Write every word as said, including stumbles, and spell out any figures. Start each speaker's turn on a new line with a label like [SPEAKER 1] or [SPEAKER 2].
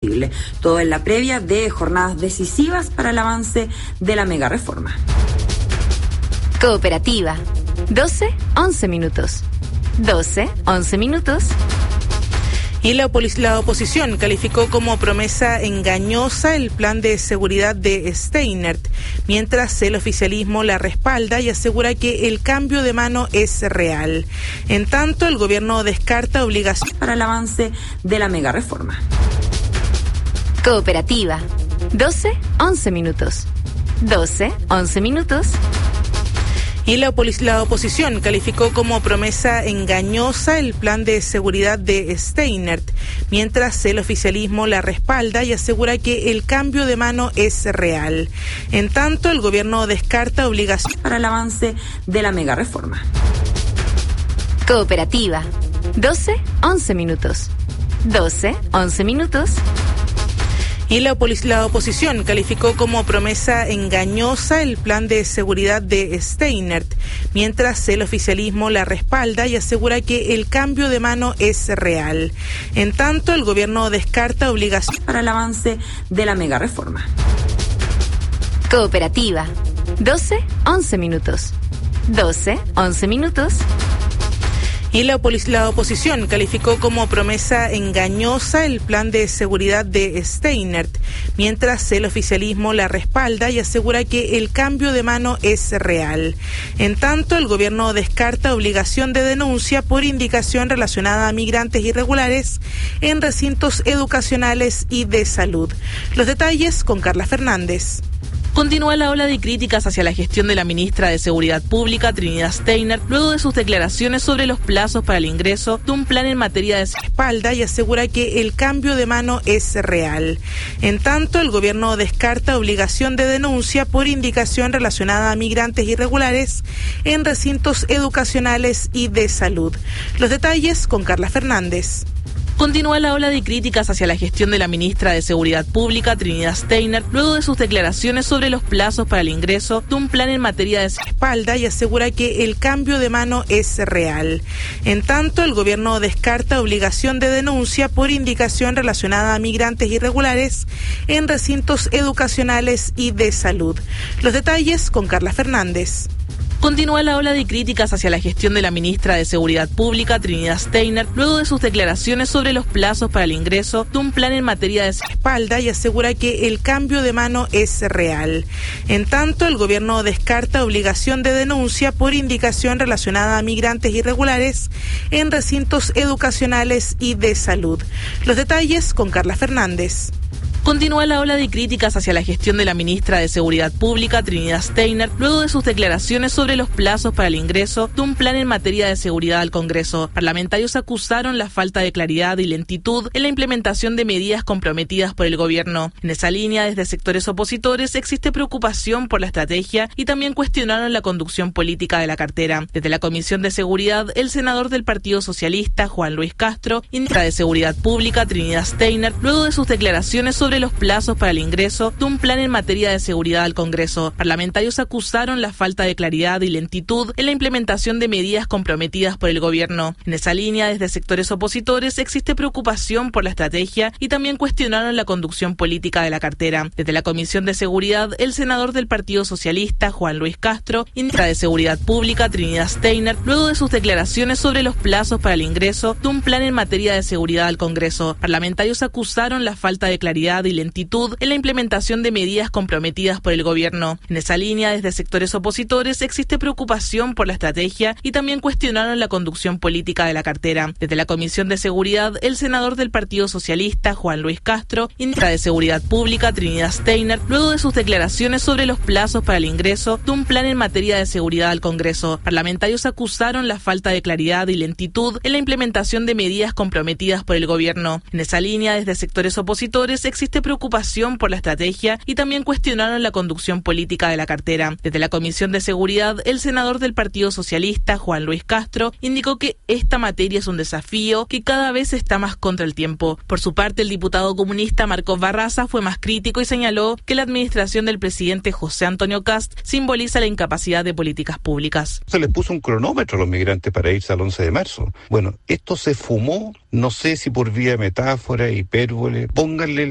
[SPEAKER 1] Todo en la previa de jornadas decisivas para el avance de la mega reforma.
[SPEAKER 2] Cooperativa. doce, once minutos. doce, once minutos.
[SPEAKER 3] Y la, opos- la oposición calificó como promesa engañosa el plan de seguridad de Steinert, mientras el oficialismo la respalda y asegura que el cambio de mano es real. En tanto, el gobierno descarta obligaciones
[SPEAKER 1] para el avance de la mega reforma.
[SPEAKER 2] Cooperativa. doce, once minutos. doce, once minutos.
[SPEAKER 3] Y la, opos- la oposición calificó como promesa engañosa el plan de seguridad de Steinert, mientras el oficialismo la respalda y asegura que el cambio de mano es real. En tanto, el gobierno descarta obligaciones
[SPEAKER 1] para el avance de la mega reforma.
[SPEAKER 2] Cooperativa. doce, once minutos. doce, once minutos.
[SPEAKER 3] Y la, opos- la oposición calificó como promesa engañosa el plan de seguridad de Steinert, mientras el oficialismo la respalda y asegura que el cambio de mano es real. En tanto, el gobierno descarta obligaciones
[SPEAKER 1] para el avance de la mega reforma.
[SPEAKER 2] Cooperativa. doce, once minutos. doce, once minutos.
[SPEAKER 3] Y la, opos- la oposición calificó como promesa engañosa el plan de seguridad de Steinert, mientras el oficialismo la respalda y asegura que el cambio de mano es real. En tanto, el gobierno descarta obligación de denuncia por indicación relacionada a migrantes irregulares en recintos educacionales y de salud. Los detalles con Carla Fernández.
[SPEAKER 4] Continúa la ola de críticas hacia la gestión de la ministra de Seguridad Pública, Trinidad Steiner, luego de sus declaraciones sobre los plazos para el ingreso de un plan en materia de
[SPEAKER 3] espalda y asegura que el cambio de mano es real. En tanto, el gobierno descarta obligación de denuncia por indicación relacionada a migrantes irregulares en recintos educacionales y de salud. Los detalles con Carla Fernández.
[SPEAKER 4] Continúa la ola de críticas hacia la gestión de la ministra de Seguridad Pública, Trinidad Steiner, luego de sus declaraciones sobre los plazos para el ingreso de un plan en materia de
[SPEAKER 3] espalda y asegura que el cambio de mano es real. En tanto, el gobierno descarta obligación de denuncia por indicación relacionada a migrantes irregulares en recintos educacionales y de salud. Los detalles con Carla Fernández.
[SPEAKER 4] Continúa la ola de críticas hacia la gestión de la ministra de Seguridad Pública, Trinidad Steiner, luego de sus declaraciones sobre los plazos para el ingreso de un plan en materia de
[SPEAKER 3] espalda y asegura que el cambio de mano es real. En tanto, el gobierno descarta obligación de denuncia por indicación relacionada a migrantes irregulares en recintos educacionales y de salud. Los detalles con Carla Fernández.
[SPEAKER 4] Continúa la ola de críticas hacia la gestión de la ministra de Seguridad Pública, Trinidad Steiner, luego de sus declaraciones sobre los plazos para el ingreso de un plan en materia de seguridad al Congreso. Parlamentarios acusaron la falta de claridad y lentitud en la implementación de medidas comprometidas por el gobierno. En esa línea, desde sectores opositores existe preocupación por la estrategia y también cuestionaron la conducción política de la cartera. Desde la Comisión de Seguridad, el senador del Partido Socialista, Juan Luis Castro, y ministra de Seguridad Pública, Trinidad Steiner, luego de sus declaraciones sobre los plazos para el ingreso de un plan en materia de seguridad al Congreso. Parlamentarios acusaron la falta de claridad y lentitud en la implementación de medidas comprometidas por el gobierno. En esa línea, desde sectores opositores existe preocupación por la estrategia y también cuestionaron la conducción política de la cartera. Desde la Comisión de Seguridad, el senador del Partido Socialista, Juan Luis Castro, y ministra de Seguridad Pública, Trinidad Steiner, luego de sus declaraciones sobre los plazos para el ingreso de un plan en materia de seguridad al Congreso. Parlamentarios acusaron la falta de claridad y lentitud en la implementación de medidas comprometidas por el gobierno. En esa línea, desde sectores opositores existe preocupación por la estrategia y también cuestionaron la conducción política de la cartera. Desde la Comisión de Seguridad, el senador del Partido Socialista, Juan Luis Castro, y ministra de Seguridad Pública, Trinidad Steiner, luego de sus declaraciones sobre los plazos para el ingreso de un plan en materia de seguridad al Congreso. Parlamentarios acusaron la falta de claridad y lentitud en la implementación de medidas comprometidas por el gobierno. En esa línea, desde sectores opositores existe preocupación por la estrategia y también cuestionaron la conducción política de la cartera. Desde la Comisión de Seguridad, el senador del Partido Socialista, Juan Luis Castro, indicó que esta materia es un desafío que cada vez está más contra el tiempo. Por su parte, el diputado comunista Marcos Barraza fue más crítico y señaló que la administración del presidente José Antonio Kast simboliza la incapacidad de políticas públicas.
[SPEAKER 5] Se les puso un cronómetro a los migrantes para irse al once de marzo. Bueno, esto se fumó, no sé si por vía de metáfora, hipérbole, pónganle